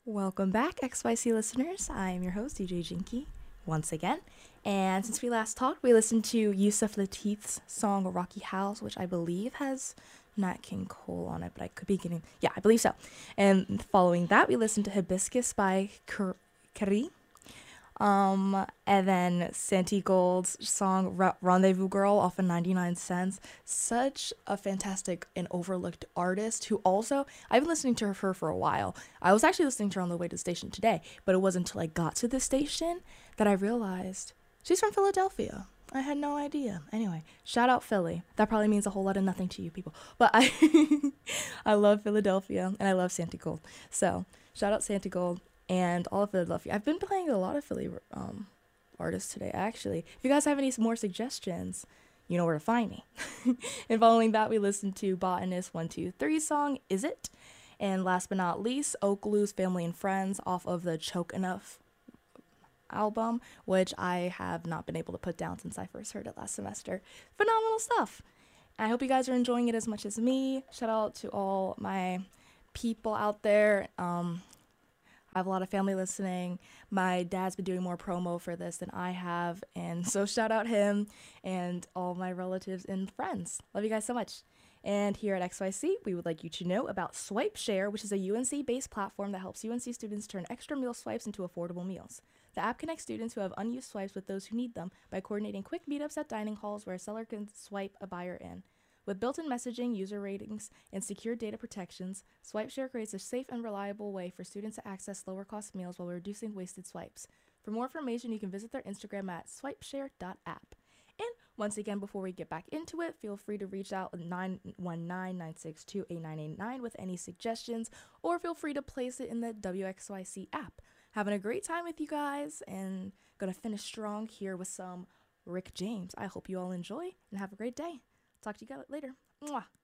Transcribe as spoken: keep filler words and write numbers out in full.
Welcome back, X Y C listeners. I am your host, D J Jinky, once again. And since we last talked, we listened to Yusuf Lateef's song Rocky House, which I believe has Nat King Cole on it, but I could be getting. Yeah, I believe so. And following that, we listened to Hibiscus by Kari. Um, and then Santi Gold's song Ra- Rendezvous Girl off of ninety-nine cents. Such a fantastic and overlooked artist who also, I've been listening to her for a while. I was actually listening to her on the way to the station today, but it wasn't until I got to the station that I realized she's from Philadelphia. I had no idea. Anyway, shout out Philly. That probably means a whole lot of nothing to you people. But I I love Philadelphia and I love Santi Gold. So, shout out Santi Gold and all of Philadelphia. I've been playing a lot of Philly um, artists today, actually. If you guys have any more suggestions, you know where to find me. And following that, we listened to Botanist one two three song, Is It? And last but not least, Oaklew's Family and Friends off of the Choke Enough album, which I have not been able to put down since I first heard it last semester. Phenomenal stuff. I hope you guys are enjoying it as much as me. Shout out to all my people out there. Um, I have a lot of family listening. My dad's been doing more promo for this than I have. And so shout out him and all my relatives and friends. Love you guys so much. And here at X Y C, we would like you to know about Swipe Share, which is a U N C-based platform that helps U N C students turn extra meal swipes into affordable meals. The app connects students who have unused swipes with those who need them by coordinating quick meetups at dining halls where a seller can swipe a buyer in. With built-in messaging, user ratings, and secure data protections, SwipeShare creates a safe and reliable way for students to access lower-cost meals while reducing wasted swipes. For more information, you can visit their Instagram at swipeshare dot app. And once again, before we get back into it, feel free to reach out at nine one nine, nine six two, eight nine eight nine with any suggestions, or feel free to place it in the W X Y C app. Having a great time with you guys, and gonna finish strong here with some Rick James. I hope you all enjoy, and have a great day. Talk to you guys later. Mwah.